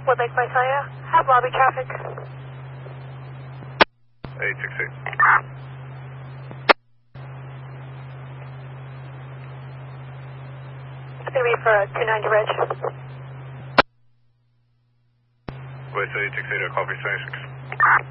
Wood Lake Visalia. Have lobby traffic. 868. It's going to be for a 290 Ridge. West 868, copy 26.